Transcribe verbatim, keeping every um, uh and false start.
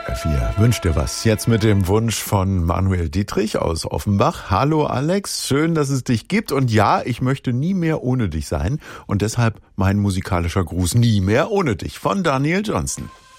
H R vier wünscht dir was. Jetzt mit dem Wunsch von Manuel Dietrich aus Offenbach. Hallo Alex, schön, dass es dich gibt. Und ja, ich möchte nie mehr ohne dich sein. Und deshalb mein musikalischer Gruß: Nie mehr ohne dich von Daniel Johnston.